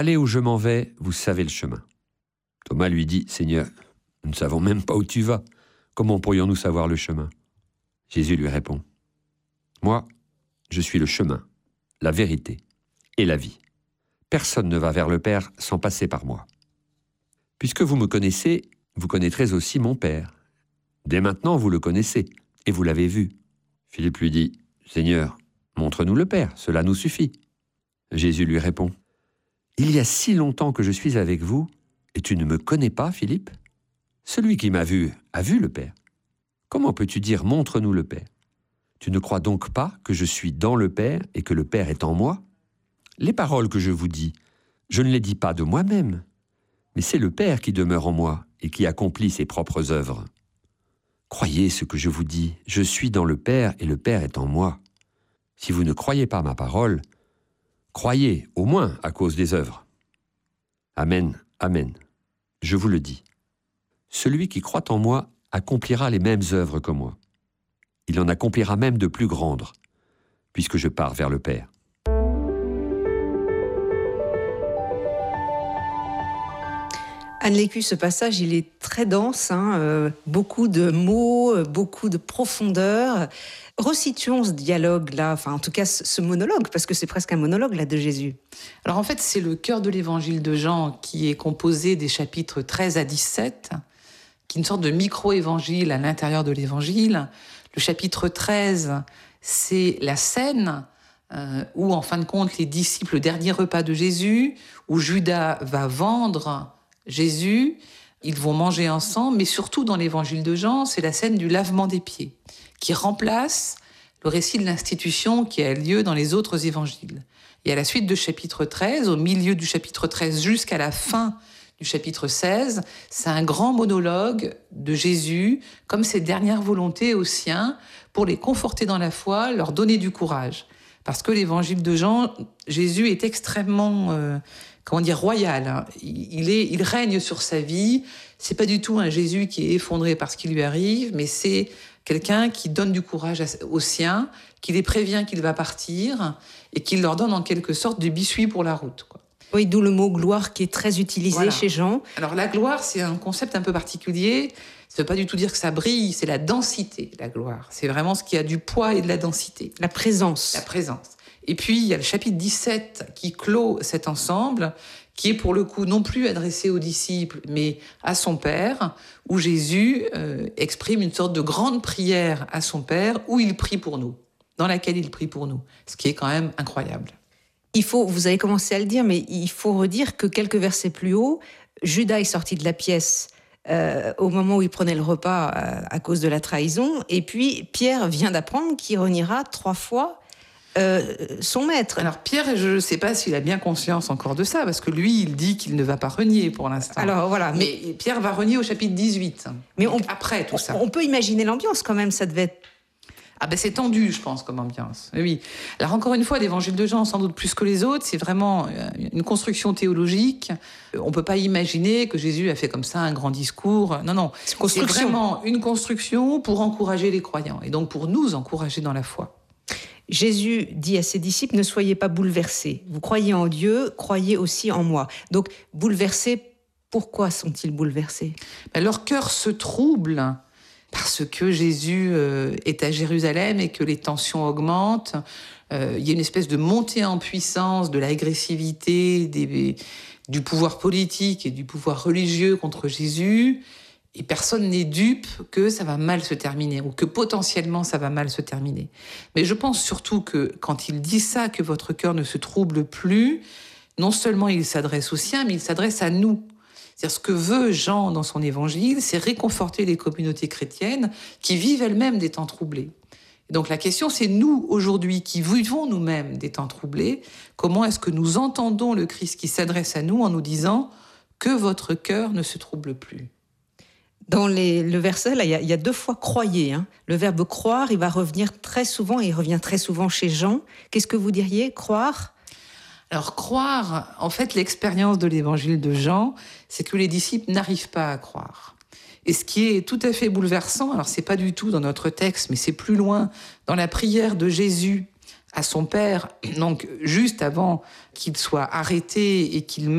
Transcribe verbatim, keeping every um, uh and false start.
Allez où je m'en vais, vous savez le chemin. Thomas lui dit, Seigneur, nous ne savons même pas où tu vas. Comment pourrions-nous savoir le chemin? Jésus lui répond, moi, je suis le chemin, la vérité et la vie. Personne ne va vers le Père sans passer par moi. Puisque vous me connaissez, vous connaîtrez aussi mon Père. Dès maintenant, vous le connaissez et vous l'avez vu. Philippe lui dit, Seigneur, montre-nous le Père, cela nous suffit. Jésus lui répond, il y a si longtemps que je suis avec vous, et tu ne me connais pas, Philippe? Celui qui m'a vu a vu le Père. Comment peux-tu dire, montre-nous le Père? Tu ne crois donc pas que je suis dans le Père et que le Père est en moi? Les paroles que je vous dis, je ne les dis pas de moi-même, mais c'est le Père qui demeure en moi et qui accomplit ses propres œuvres. Croyez ce que je vous dis, je suis dans le Père et le Père est en moi. Si vous ne croyez pas ma parole, croyez au moins à cause des œuvres. Amen, amen, je vous le dis. Celui qui croit en moi accomplira les mêmes œuvres que moi. Il en accomplira même de plus grandes, puisque je pars vers le Père. Anne Lécu, ce passage, il est très dense, hein, euh, beaucoup de mots, euh, beaucoup de profondeur. Resituons ce dialogue-là, enfin en tout cas ce, ce monologue, parce que c'est presque un monologue là de Jésus. Alors en fait, c'est le cœur de l'évangile de Jean qui est composé des chapitres treize à dix-sept, qui est une sorte de micro-évangile à l'intérieur de l'évangile. Le chapitre treize, c'est la scène euh, où, en fin de compte, les disciples, le dernier repas de Jésus, où Judas va vendre Jésus, ils vont manger ensemble, mais surtout dans l'évangile de Jean, c'est la scène du lavement des pieds, qui remplace le récit de l'institution qui a lieu dans les autres évangiles. Et à la suite de chapitre treize, au milieu du chapitre treize jusqu'à la fin du chapitre seize, c'est un grand monologue de Jésus, comme ses dernières volontés aux siens, pour les conforter dans la foi, leur donner du courage. Parce que l'évangile de Jean, Jésus est extrêmement, euh, comment dire, royal. Hein. Il, est, il règne sur sa vie. C'est pas du tout un Jésus qui est effondré par ce qui lui arrive, mais c'est quelqu'un qui donne du courage aux siens, qui les prévient qu'il va partir et qui leur donne en quelque sorte du biscuit pour la route, quoi. Oui, d'où le mot gloire qui est très utilisé Voilà. chez Jean. Alors la gloire, c'est un concept un peu particulier. Ça ne veut pas du tout dire que ça brille, c'est la densité, la gloire. C'est vraiment ce qui a du poids et de la densité. La présence. La présence. Et puis, il y a le chapitre dix-sept qui clôt cet ensemble, qui est pour le coup non plus adressé aux disciples, mais à son Père, où Jésus euh, exprime une sorte de grande prière à son Père, où il prie pour nous, dans laquelle il prie pour nous, ce qui est quand même incroyable. Il faut, vous avez commencé à le dire, mais il faut redire que quelques versets plus haut, Judas est sorti de la pièce euh, au moment où il prenait le repas à, à cause de la trahison, et puis Pierre vient d'apprendre qu'il reniera trois fois euh, son maître. Alors Pierre, je ne sais pas s'il a bien conscience encore de ça, parce que lui, il dit qu'il ne va pas renier pour l'instant. Alors voilà, mais, mais Pierre va renier au chapitre dix-huit. Mais on, après tout on, ça. On peut imaginer l'ambiance quand même, ça devait être. Ah ben c'est tendu, je pense, comme ambiance. Oui. Alors encore une fois, l'évangile de Jean, sans doute plus que les autres, c'est vraiment une construction théologique. On ne peut pas imaginer que Jésus a fait comme ça un grand discours. Non, non. C'est, c'est vraiment une construction pour encourager les croyants et donc pour nous encourager dans la foi. Jésus dit à ses disciples, ne soyez pas bouleversés. Vous croyez en Dieu, croyez aussi en moi. Donc, bouleversés, pourquoi sont-ils bouleversés? Ben, leur cœur se trouble parce que Jésus euh, est à Jérusalem et que les tensions augmentent. Euh, il y a une espèce de montée en puissance de l'agressivité, des, du pouvoir politique et du pouvoir religieux contre Jésus. Et personne n'est dupe que ça va mal se terminer ou que potentiellement ça va mal se terminer. Mais je pense surtout que quand il dit ça, que votre cœur ne se trouble plus, non seulement il s'adresse aux siens, mais il s'adresse à nous. C'est-à-dire ce que veut Jean dans son évangile, c'est réconforter les communautés chrétiennes qui vivent elles-mêmes des temps troublés. Et donc la question, c'est nous, aujourd'hui, qui vivons nous-mêmes des temps troublés, comment est-ce que nous entendons le Christ qui s'adresse à nous en nous disant que votre cœur ne se trouble plus. Dans les, le verset, là, il y, a, il y a deux fois « croyez ». Hein. Le verbe « croire », il va revenir très souvent, et il revient très souvent chez Jean. Qu'est-ce que vous diriez, croire ? Alors, croire, en fait, l'expérience de l'évangile de Jean, c'est que les disciples n'arrivent pas à croire. Et ce qui est tout à fait bouleversant, alors c'est pas du tout dans notre texte, mais c'est plus loin, dans la prière de Jésus à son Père, donc juste avant qu'il soit arrêté et qu'il